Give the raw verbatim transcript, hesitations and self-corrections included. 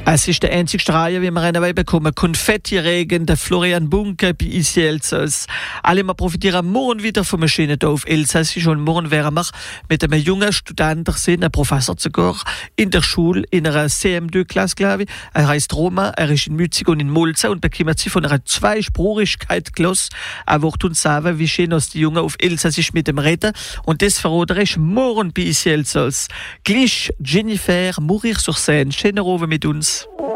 Es ist der einzige Reihe, wie wir einen bekommen. Konfetti-Regen, der Florian Bunke bei I C Elsass. Alle wir profitieren morgen wieder vom schönen Tag auf Elsassisch und morgen wären wir mit einem jungen Studenten, ein Professor sogar, in der Schule, in einer C M zwei Klasse, glaube ich. Er heißt Roma, er ist in Mützig und in Mulza und bekommt sie von einer Zweisprachigkeit Klasse. Er wird uns sagen, wie schön uns die Jungen auf Elsassisch mit dem reden. Und das verrate ich morgen bei I C Elsass. Gleich Jennifer Mourir-sur-Seine. Schönen Abend mit uns.